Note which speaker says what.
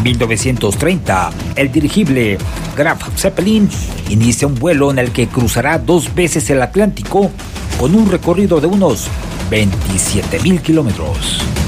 Speaker 1: 1930, el dirigible Graf Zeppelin inicia un vuelo en el que cruzará 2 veces el Atlántico con un recorrido de unos 27,000 kilómetros.